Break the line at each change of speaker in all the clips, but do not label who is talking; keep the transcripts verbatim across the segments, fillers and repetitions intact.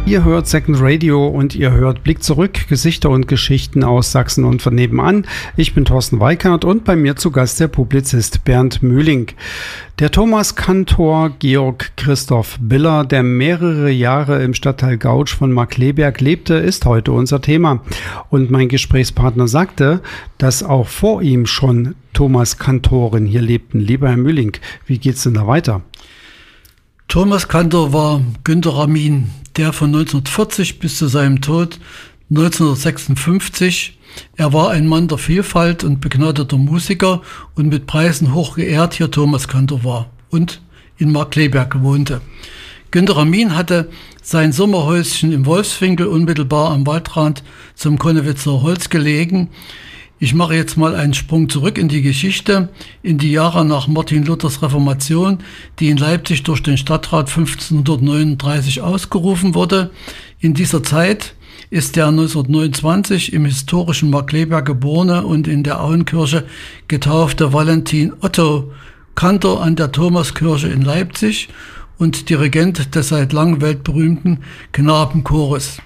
Ihr hört Second Radio und ihr hört Blick zurück, Gesichter und Geschichten aus Sachsen und von nebenan. Ich bin Thorsten Weikart und bei mir zu Gast der Publizist Bernd Mühling. Der Thomaskantor Georg Christoph Biller, der mehrere Jahre im Stadtteil Gautsch von Markkleeberg lebte, ist heute unser Thema. Und mein Gesprächspartner sagte, dass auch vor ihm schon Thomaskantoren hier lebten. Lieber Herr Mühling, wie geht's denn da weiter?
Thomaskantor war Günter Ramin, der von neunzehnhundertvierzig bis zu seinem Tod neunzehnhundertsechsundfünfzig. Er war ein Mann der Vielfalt und begnadeter Musiker und mit Preisen hoch geehrt hier Thomaskantor war und in Markkleeberg wohnte. Günter Ramin hatte sein Sommerhäuschen im Wolfswinkel unmittelbar am Waldrand zum Konnewitzer Holz gelegen. Ich mache jetzt mal einen Sprung zurück in die Geschichte, in die Jahre nach Martin Luthers Reformation, die in Leipzig durch den Stadtrat fünfzehnhundertneununddreißig ausgerufen wurde. In dieser Zeit ist der neunzehnhundertneunundzwanzig im historischen Markkleeberg geborene und in der Auenkirche getaufte Valentin Otto Kantor an der Thomaskirche in Leipzig und Dirigent des seit langem weltberühmten Knabenchores.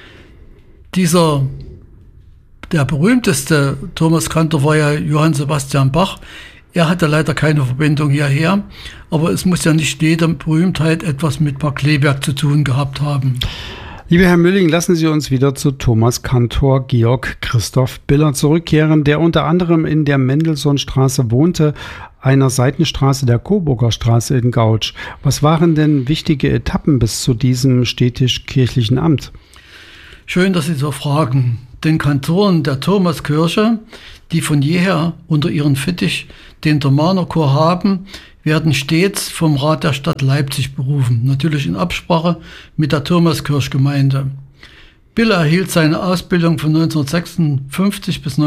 Dieser Der berühmteste Thomaskantor war ja Johann Sebastian Bach. Er hatte leider keine Verbindung hierher, aber es muss ja nicht jede Berühmtheit etwas mit Markkleeberg zu tun gehabt haben.
Lieber Herr Mühling, lassen Sie uns wieder zu Thomaskantor Georg Christoph Biller zurückkehren, der unter anderem in der Mendelssohnstraße wohnte, einer Seitenstraße der Coburger Straße in Gautsch. Was waren denn wichtige Etappen bis zu diesem städtisch-kirchlichen Amt?
Schön, dass Sie so fragen. Den Kantoren der Thomaskirche, die von jeher unter ihren Fittich den Thomanerchor haben, werden stets vom Rat der Stadt Leipzig berufen, natürlich in Absprache mit der Thomaskirchgemeinde. Biller erhielt seine Ausbildung von neunzehnhundertsechsundfünfzig bis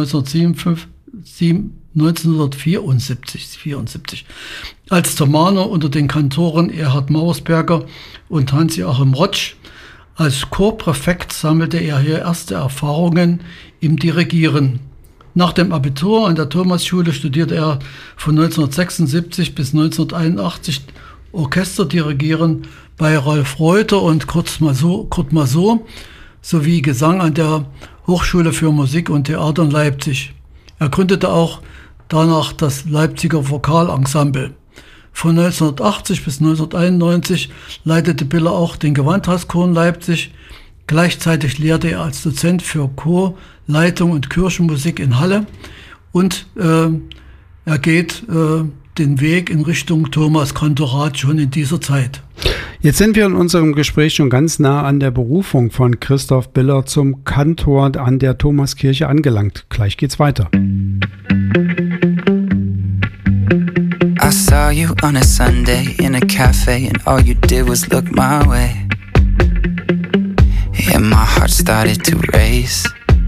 neunzehnhundertvierundsiebzig als Thomaner unter den Kantoren Erhard Mauersberger und Hans-Joachim Rotsch. Als Chorpräfekt sammelte er hier erste Erfahrungen im Dirigieren. Nach dem Abitur an der Thomasschule studierte er von neunzehnhundertsechsundsiebzig bis neunzehnhunderteinundachtzig Orchesterdirigieren bei Rolf Reuter und Kurt Masur, Kurt Masur sowie Gesang an der Hochschule für Musik und Theater in Leipzig. Er gründete auch danach das Leipziger Vokalensemble. Von neunzehnhundertachtzig bis neunzehnhunderteinundneunzig leitete Biller auch den Gewandhauschor in Leipzig. Gleichzeitig lehrte er als Dozent für Chor, Leitung und Kirchenmusik in Halle. Und äh, er geht äh, den Weg in Richtung Thomaskantorat schon in dieser Zeit.
Jetzt sind wir in unserem Gespräch schon ganz nah an der Berufung von Christoph Biller zum Kantor an der Thomaskirche angelangt. Gleich geht's weiter.
I saw you on a Sunday in a cafe and all you did was look my way. And my heart started to race.